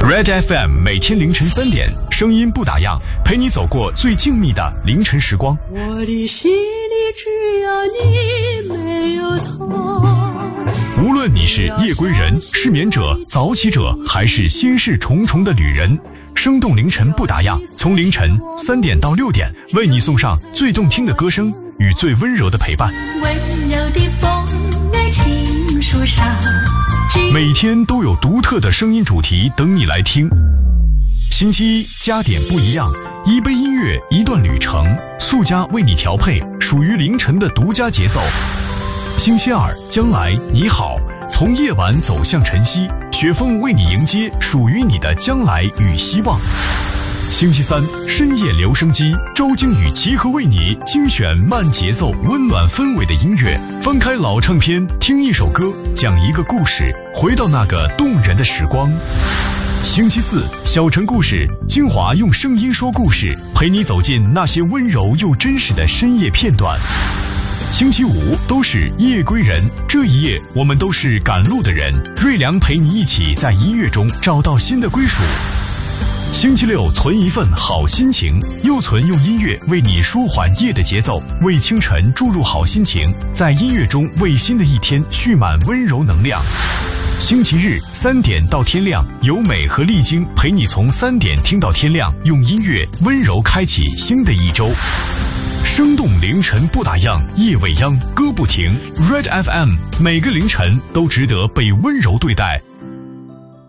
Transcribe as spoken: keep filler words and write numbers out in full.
Red F M 每天凌晨三点，声音不打烊，陪你走过最静谧的凌晨时光。 我的心里只有你，没有他。 无论你是夜归人、失眠者、早起者，还是心事重重的旅人，生动凌晨不打烊，从凌晨三点到六点，为你送上最动听的歌声与最温柔的陪伴。 温柔的风儿轻树上， 每天都有独特的声音主题等你来听。星期一加点不一样，一杯音乐，一段旅程，速加为你调配属于凌晨的独家节奏。星期二将来你好，从夜晚走向晨曦，雪峰为你迎接属于你的将来与希望。星期三深夜留声机，周京与齐和为你精选慢节奏温暖氛围的音乐，翻开老唱片，听一首歌，讲一个故事，回到那个动人的时光。星期四小城故事，精华用声音说故事，陪你走进那些温柔又真实的深夜片段。星期五都是夜归人，这一夜我们都是赶路的人，瑞良陪你一起在音乐中找到新的归属。星期六存一份好心情，又存用音乐为你舒缓夜的节奏，为清晨注入好心情，在音乐中为新的一天蓄满温柔能量。星期日三点到天亮，由美和丽晶陪你从三点听到天亮，用音乐温柔开启新的一周。生动凌晨不打烊，夜未央歌不停。 Red F M 每个凌晨都值得被温柔对待，